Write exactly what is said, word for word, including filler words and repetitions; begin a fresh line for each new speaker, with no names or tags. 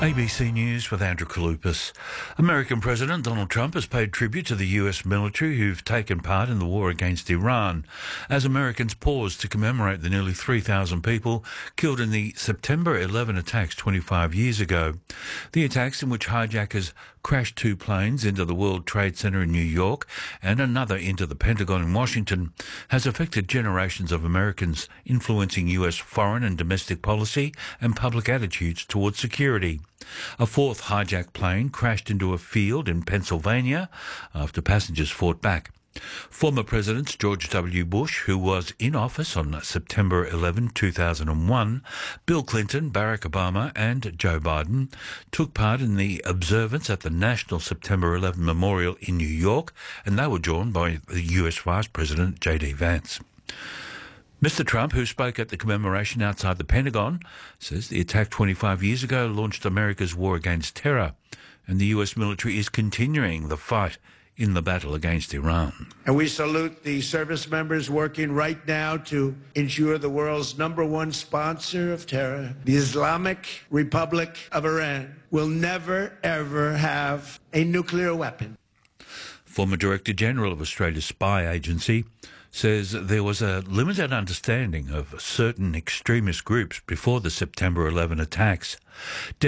A B C News with Andrew Kalupas. American President Donald Trump has paid tribute to the U S military who've taken part in the war against Iran, as Americans pause to commemorate the nearly three thousand people killed in the September eleventh attacks twenty-five years ago. The attacks, in which hijackers crashed two planes into the World Trade Center in New York and another into the Pentagon in Washington, has affected generations of Americans, influencing U S foreign and domestic policy and public attitudes towards security. A fourth hijacked plane crashed into a field in Pennsylvania after passengers fought back. Former Presidents George W. Bush, who was in office on September eleventh, two thousand one, Bill Clinton, Barack Obama and Joe Biden took part in the observance at the National September eleventh Memorial in New York, and they were joined by the U S Vice President J D Vance. Mister Trump, who spoke at the commemoration outside the Pentagon, says the attack twenty-five years ago launched America's war against terror, and the U S military is continuing the fight in the battle against Iran.
And we salute the service members working right now to ensure the world's number one sponsor of terror, the Islamic Republic of Iran, will never, ever have a nuclear weapon.
Former Director General of Australia's spy agency says there was a limited understanding of certain extremist groups before the September eleventh attacks.